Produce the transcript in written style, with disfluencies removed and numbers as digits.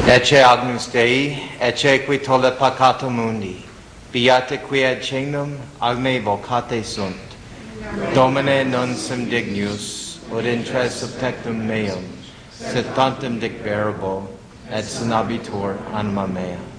Ecce agnus Dei, ecce qui tolle peccato mundi, beate qui ad cenum agme vocate sunt. Domine non sum dignus, ut intre subtectum meum, sed tantum dicverbo, et sinabitur anima mea.